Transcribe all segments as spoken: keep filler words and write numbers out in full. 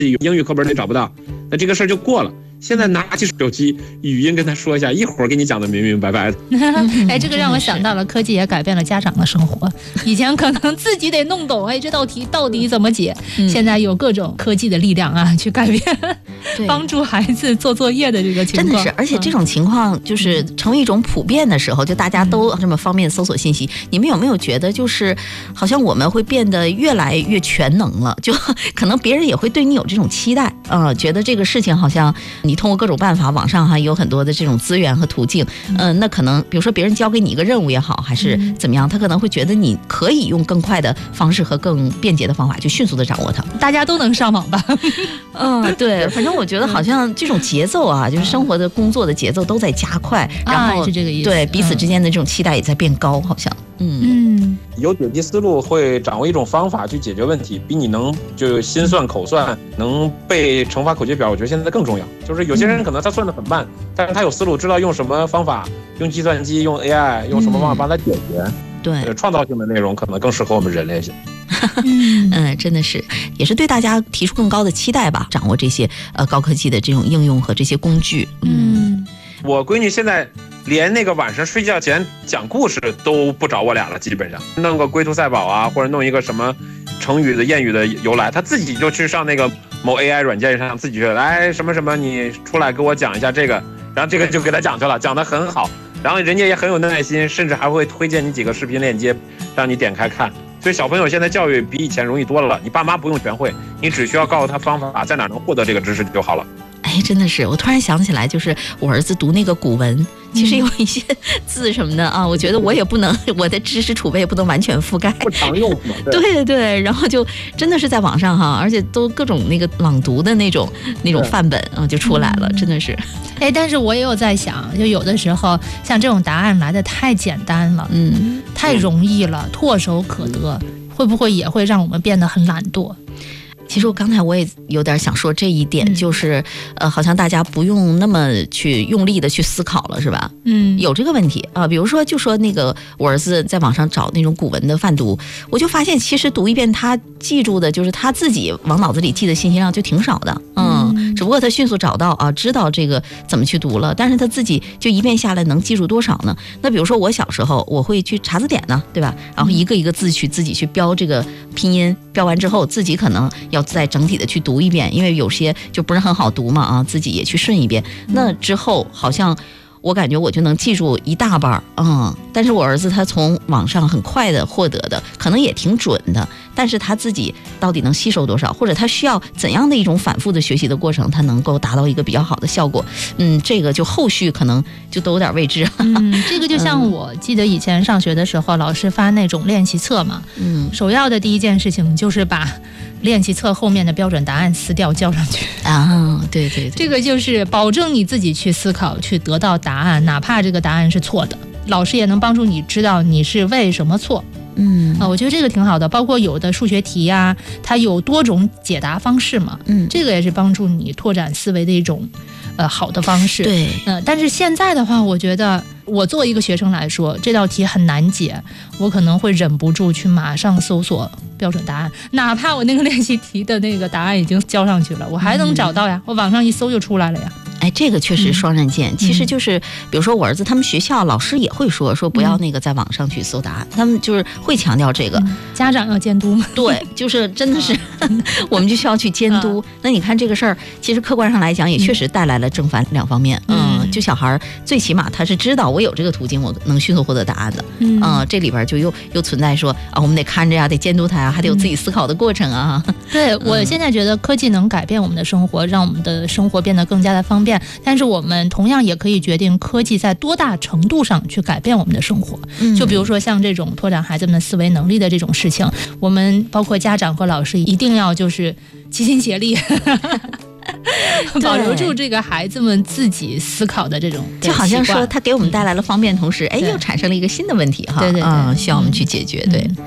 英语课本里找不到，那这个事儿就过了。现在拿起手机语音跟他说一下，一会儿给你讲的明明白白的。 哎，这个让我想到了科技也改变了家长的生活。以前可能自己得弄懂，哎，这道题到底怎么解？嗯、现在有各种科技的力量啊，去改变，帮助孩子做作业的这个情况。 真的是，而且这种情况就是成为一种普遍的时候，就大家都这么方便搜索信息。你们有没有觉得，就是好像我们会变得越来越全能了？就可能别人也会对你有这种期待，呃，觉得这个事情好像你通过各种办法，网上还有很多的这种资源和途径，嗯、呃，那可能比如说别人交给你一个任务也好，还是怎么样，他可能会觉得你可以用更快的方式和更便捷的方法，就迅速的掌握它。 大家都能上网吧？ 嗯，对，反正我觉得好像这种节奏啊，就是生活的工作的节奏都在加快，然后、 啊、是这个意思。 对彼此之间的这种期待也在变高，好像。嗯嗯， 有解题思路，会掌握一种方法去解决问题，比你能就心算口算能背乘法口诀表，我觉得现在更重要。就是有些人可能他算得很慢，但是他有思路，知道用什么方法，用计算机，用 A I， 用什么方法帮他解决。嗯、 对， 创造性的内容可能更适合我们人类些。 嗯，真的是，也是对大家提出更高的期待吧。掌握这些呃高科技的这种应用和这些工具。 嗯， 我闺女现在连那个晚上睡觉前讲故事都不找我俩了，基本上弄个龟兔赛跑啊，或者弄一个什么成语的谚语的由来，她自己就去上那个某 A I 软件上，自己去来什么什么，你出来给我讲一下这个，然后这个就给她讲去了，讲得很好，然后人家也很有耐心，甚至还会推荐你几个视频链接，让你点开看。所以小朋友现在教育比以前容易多了，你爸妈不用全会，你只需要告诉他方法，在哪能获得这个知识就好了。 哎，真的是，我突然想起来，就是我儿子读那个古文，其实有一些字什么的啊，我觉得我也不能，我的知识储备也不能完全覆盖， 不常用嘛。 对对对，然后就真的是在网上哈，而且都各种那个朗读的那种那种范本啊就出来了，真的是。 哎，但是我也有在想，就有的时候像这种答案来的太简单了，嗯，太容易了，唾手可得，会不会也会让我们变得很懒惰？ 其实我刚才我也有点想说这一点，嗯、就是，呃，好像大家不用那么去用力的去思考了，是吧？嗯，有这个问题啊、呃。比如说，就说那个我儿子在网上找那种古文的范读，我就发现其实读一遍他记住的，就是他自己往脑子里记的信息量就挺少的，嗯，嗯只不过他迅速找到啊，知道这个怎么去读了，但是他自己就一遍下来能记住多少呢？那比如说我小时候我会去查字典呢，对吧？然后一个一个字去自己去标这个拼音，标完之后自己可能要再整体的去读一遍，因为有些就不是很好读嘛啊，自己也去顺一遍。那之后好像我感觉我就能记住一大半，嗯，但是我儿子他从网上很快的获得的，可能也挺准的，但是他自己到底能吸收多少，或者他需要怎样的一种反复的学习的过程，他能够达到一个比较好的效果，嗯，这个就后续可能就都有点未知。 嗯，这个就像我记得以前上学的时候，老师发那种练习册嘛，嗯，首要的第一件事情就是把练习册后面的标准答案撕掉交上去啊，对对对， 这个就是保证你自己去思考，去得到答案，哪怕这个答案是错的，老师也能帮助你知道你是为什么错。嗯啊，我觉得这个挺好的，包括有的数学题呀、啊，它有多种解答方式嘛，嗯，这个也是帮助你拓展思维的一种呃好的方式。 对， 嗯、呃，但是现在的话，我觉得我作为一个学生来说，这道题很难解，我可能会忍不住去马上搜索标准答案，哪怕我那个练习题的那个答案已经交上去了，我还能找到呀，我网上一搜就出来了呀。 哎，这个确实双刃剑、嗯、其实就是比如说我儿子他们学校老师也会说说不要那个在网上去搜答案、嗯、他们就是会强调这个、嗯、 家长要监督吗？ 对，就是真的是我们就需要去监督、嗯、那你看这个事儿其实客观上来讲也确实带来了正反两方面。 嗯, 嗯就小孩最起码他是知道我有这个途径我能迅速获得答案的。嗯、呃、这里边就又又存在说啊我们得看着呀，得监督他呀，还得有自己思考的过程啊。 嗯、对，我现在觉得科技能改变我们的生活，让我们的生活变得更加的方便，但是我们同样也可以决定科技在多大程度上去改变我们的生活。就比如说像这种拓展孩子们思维能力的这种事情，我们包括家长和老师一定要就是齐心协力保留住这个孩子们自己思考的这种， 就好像说他给我们带来了方便，同时哎又产生了一个新的问题哈， 对对对、 嗯，需要我们去解决。对、嗯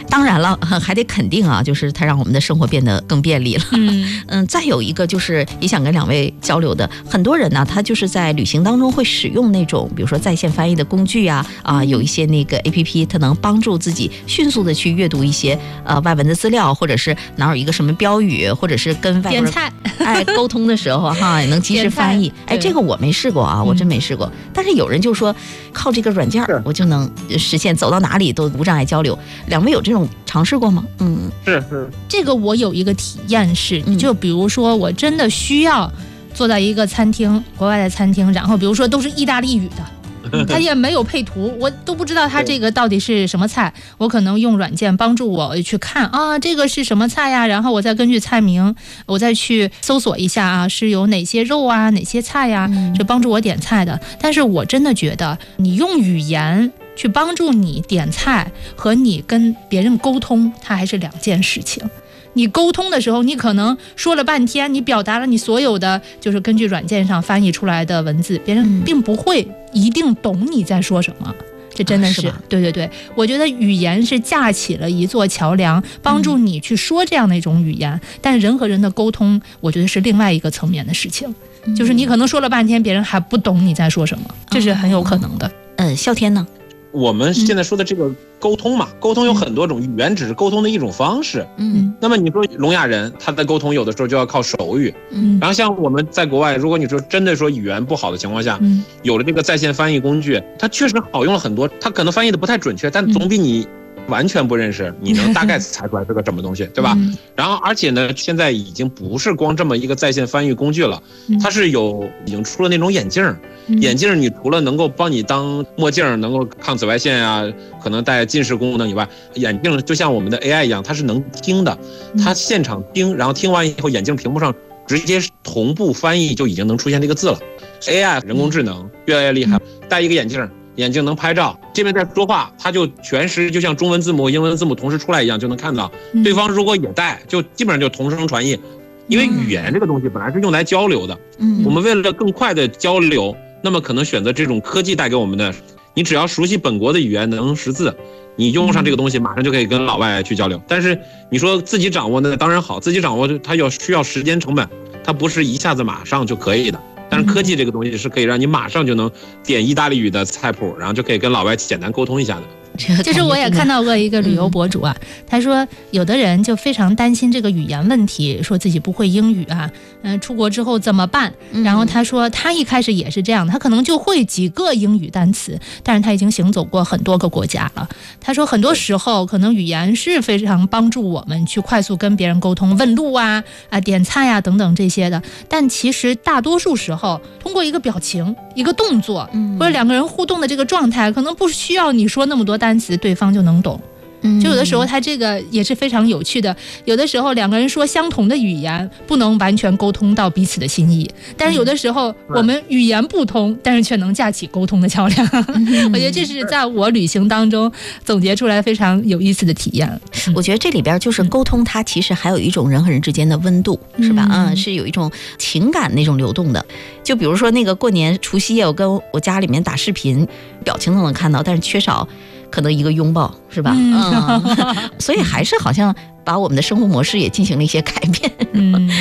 当然了，还得肯定啊，就是它让我们的生活变得更便利了。嗯嗯，再有一个就是也想跟两位交流的，很多人呢，他就是在旅行当中会使用那种，比如说在线翻译的工具啊啊，有一些那个 A P P， 它能帮助自己迅速的去阅读一些呃外文的资料，或者是哪有一个什么标语，或者是跟外国人点菜哎沟通的时候哈，也能及时翻译。哎，这个我没试过啊，我真没试过。嗯、但是有人就说靠这个软件我就能实现走到哪里都无障碍交流。两位有这种尝试过吗？嗯， 是是。 这个我有一个体验是，就比如说我真的需要坐在一个餐厅，国外的餐厅，然后比如说都是意大利语的，它也没有配图，我都不知道它这个到底是什么菜，我可能用软件帮助我去看啊，这个是什么菜呀，然后我再根据菜名，我再去搜索一下啊，是有哪些肉啊，哪些菜呀，是帮助我点菜的。但是我真的觉得你用语言去帮助你点菜和你跟别人沟通，它还是两件事情。你沟通的时候，你可能说了半天，你表达了你所有的就是根据软件上翻译出来的文字，别人并不会一定懂你在说什么。这真的是、啊、是对对对，我觉得语言是架起了一座桥梁，帮助你去说这样的一种语言、嗯、但人和人的沟通我觉得是另外一个层面的事情、嗯、就是你可能说了半天别人还不懂你在说什么，这是很有可能的。 嗯，啸天呢？ 我们现在说的这个沟通嘛，沟通有很多种，语言只是沟通的一种方式。嗯，那么你说聋哑人他的沟通有的时候就要靠手语。嗯，然后像我们在国外，如果你说真的说语言不好的情况下，嗯，有了这个在线翻译工具，它确实好用了很多。它可能翻译的不太准确，但总比你完全不认识，你能大概猜出来这个什么东西，对吧？嗯、然后而且呢，现在已经不是光这么一个在线翻译工具了，它是有已经出了那种眼镜。眼镜你除了能够帮你当墨镜，能够抗紫外线啊，可能带近视功能以外，眼镜就像我们的 A I 一样，它是能听的，它现场听，然后听完以后，眼镜屏幕上直接同步翻译就已经能出现这个字了。A I 人工智能越来越厉害，戴一个眼镜，眼镜能拍照，这边在说话，它就全时就像中文字母、英文字母同时出来一样，就能看到。对方如果也戴，就基本上就同声传译。因为语言这个东西本来是用来交流的，嗯，我们为了更快的交流。那么可能选择这种科技带给我们的，你只要熟悉本国的语言，能识字，你用上这个东西，马上就可以跟老外去交流。但是你说自己掌握那当然好，自己掌握它要需要时间成本，它不是一下子马上就可以的。但是科技这个东西是可以让你马上就能点意大利语的菜谱，然后就可以跟老外简单沟通一下的。 就是我也看到过一个旅游博主啊，他说有的人就非常担心这个语言问题，说自己不会英语啊，嗯、呃，出国之后怎么办？然后他说他一开始也是这样，他可能就会几个英语单词，但是他已经行走过很多个国家了。他说很多时候可能语言是非常帮助我们去快速跟别人沟通，问路啊、啊点菜啊等等这些的，但其实大多数时候通过一个表情、一个动作，或者两个人互动的这个状态，可能不需要你说那么多单词，对方就能懂。就有的时候它这个也是非常有趣的，有的时候两个人说相同的语言不能完全沟通到彼此的心意，但是有的时候我们语言不通，但是却能架起沟通的桥梁。我觉得这是在我旅行当中总结出来非常有意思的体验。 我觉得这里边就是沟通，它其实还有一种人和人之间的温度，是吧？嗯，是有一种情感那种流动的。就比如说那个过年除夕夜，我跟我家里面打视频，表情都能看到，但是缺少可能一个拥抱，是吧？嗯，嗯所以还是好像把我们的生活模式也进行了一些改变。嗯，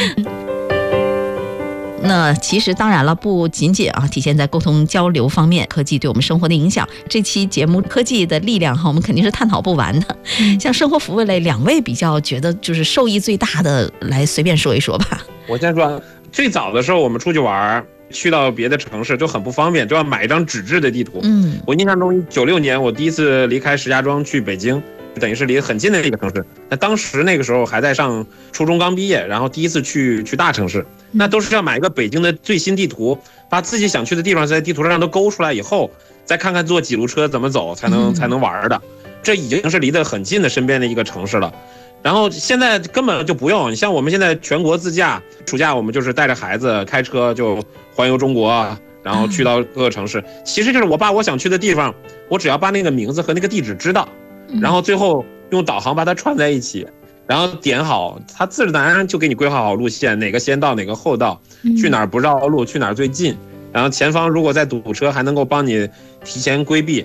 那其实当然了，不仅仅啊体现在沟通交流方面，科技对我们生活的影响。这期节目科技的力量哈，我们肯定是探讨不完的。嗯、像生活服务类，两位比较觉得就是受益最大的，来随便说一说吧。 我先说，最早的时候我们出去玩，去到别的城市就很不方便，就要买一张纸质的地图。嗯，我印象中九六年我第一次离开石家庄去北京，等于是离得很近的一个城市。那当时那个时候还在上初中，刚毕业，然后第一次去去大城市，那都是要买一个北京的最新地图，把自己想去的地方在地图上都勾出来以后，再看看坐几路车怎么走才能才能玩的。这已经是离得很近的身边的一个城市了。然后现在根本就不用，你像我们现在全国自驾，暑假我们就是带着孩子开车就环游中国，然后去到各个城市，其实就是我把我想去的地方，我只要把那个名字和那个地址知道，然后最后用导航把它串在一起，然后点好，它自然而然就给你规划好路线，哪个先到哪个后到，去哪儿不绕路，去哪儿最近，然后前方如果在堵车还能够帮你提前规避。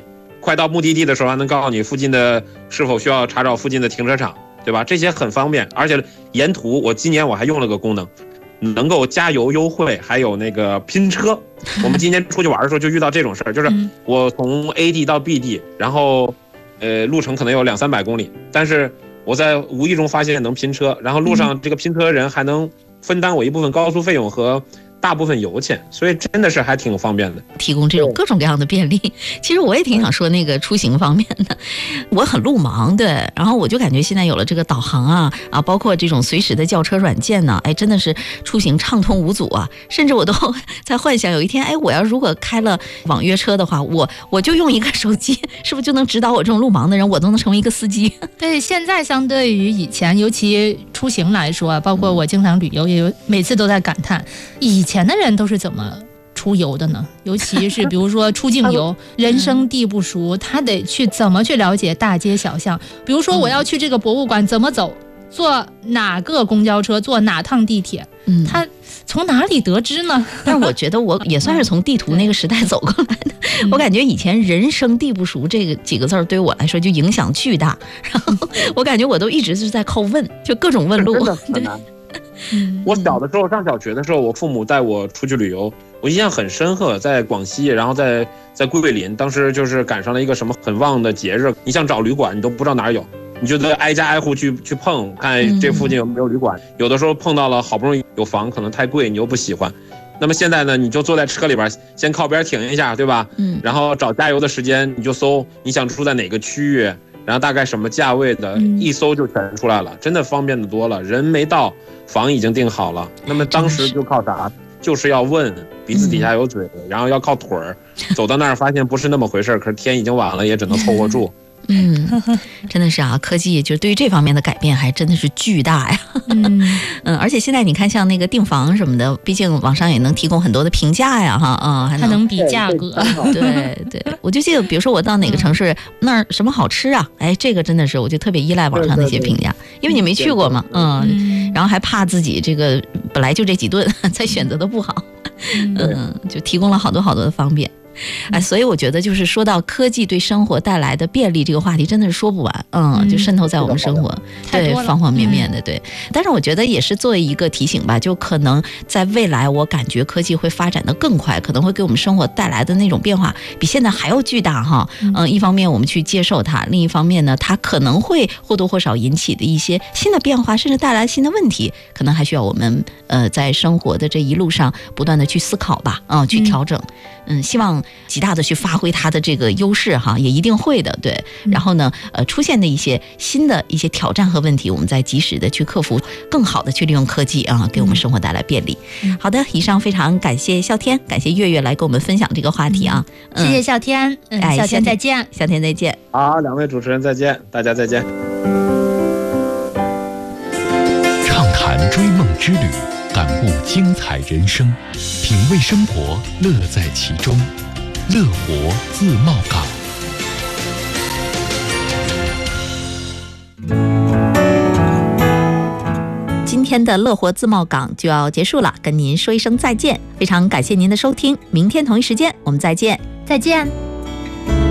快到目的地的时候还能告诉你附近的是否需要查找附近的停车场，对吧？这些很方便，而且沿途我今年我还用了个功能，能够加油优惠，还有那个拼车。我们今年出去玩的时候就遇到这种事儿，就是我从 A 地到 B 地，然后呃路程可能有两三百公里，但是我在无意中发现能拼车，然后路上这个拼车人还能分担我一部分高速费用和大部分油钱，所以真的是还挺方便的， 提供这种各种各样的便利。其实我也挺想说那个出行方面的，我很路盲，对，然后我就感觉现在有了这个导航啊啊，包括这种随时的叫车软件呢，哎，真的是出行畅通无阻啊。甚至我都在幻想有一天，哎，我要如果开了网约车的话，我我就用一个手机，是不是就能指导我这种路盲的人，我都能成为一个司机？ 对，现在相对于以前，尤其出行来说，包括我经常旅游，也有每次都在感叹以前。以前的人都是怎么出游的呢？尤其是比如说出境游，人生地不熟，他得去怎么去了解大街小巷？比如说我要去这个博物馆，怎么走？坐哪个公交车？坐哪趟地铁？嗯，他从哪里得知呢？ 但是我觉得我也算是从地图那个时代走过来的。嗯、我感觉以前人生地不熟这个几个字儿对我来说就影响巨大。然后我感觉我都一直是在靠问，就各种问路。对。 我小的时候上小学的时候，我父母带我出去旅游，我印象很深刻，在广西，然后在在桂林，当时就是赶上了一个什么很旺的节日，你想找旅馆，你都不知道哪儿有，你就得挨家挨户去去碰，看这附近有没有旅馆。有的时候碰到了，好不容易有房，可能太贵，你又不喜欢。那么现在呢，你就坐在车里边，先靠边停一下，对吧？嗯。然后找加油的时间，你就搜你想住在哪个区域。然后大概什么价位的，一搜就全出来了，真的方便的多了。人没到，房已经订好了。那么当时就靠啥？就是要问，鼻子底下有嘴，然后要靠腿儿，走到那儿发现不是那么回事，可是天已经晚了，也只能凑合住。 嗯，真的是啊，科技就对于这方面的改变还真的是巨大呀。嗯嗯，而且现在你看，像那个订房什么的，毕竟网上也能提供很多的评价呀，哈，啊、嗯， 还能比价格。 对对，我就记得，比如说我到哪个城市，嗯、那儿什么好吃啊？哎，这个真的是，我就特别依赖网上那些评价，因为你没去过嘛，嗯，然后还怕自己这个本来就这几顿，再选择的不好，嗯，就提供了好多好多的方便。哎，所以我觉得就是说到科技对生活带来的便利这个话题，真的是说不完，嗯，就渗透在我们生活，对方方面面的，对。但是我觉得也是作为一个提醒吧，就可能在未来，我感觉科技会发展的更快，可能会给我们生活带来的那种变化比现在还要巨大哈。嗯，一方面我们去接受它，另一方面呢，它可能会或多或少引起的一些新的变化，甚至带来新的问题，可能还需要我们呃在生活的这一路上不断的去思考吧，啊、嗯，去调整。嗯，希望极大的去发挥它的这个优势哈，也一定会的，对。然后呢，呃，出现的一些新的一些挑战和问题，我们再及时的去克服，更好的去利用科技啊，给我们生活带来便利。嗯、好的，以上非常感谢笑天，感谢月月来跟我们分享这个话题啊， 嗯、谢谢笑天，嗯， 哎， 笑天再见， 笑天再见。 好，两位主持人再见，大家再见。 畅谈追梦之旅。感悟精彩人生，品味生活，乐在其中。乐活自贸港。 今天的乐活自贸港就要结束了，跟您说一声再见。非常感谢您的收听，明天同一时间我们再见， 再见。